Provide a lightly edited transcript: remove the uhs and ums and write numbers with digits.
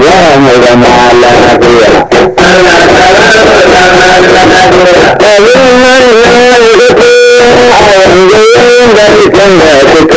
za mu zama lafiya. Abin nan ya rufe a yanzu da cikin da suka